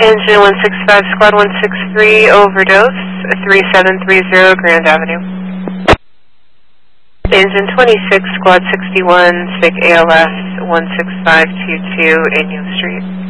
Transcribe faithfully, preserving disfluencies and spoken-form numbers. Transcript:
Engine one six five, Squad one six three, overdose, three seven three zero Grand Avenue. Engine twenty-six, Squad sixty-one, sick A L S, one six five two two, Inyo Street.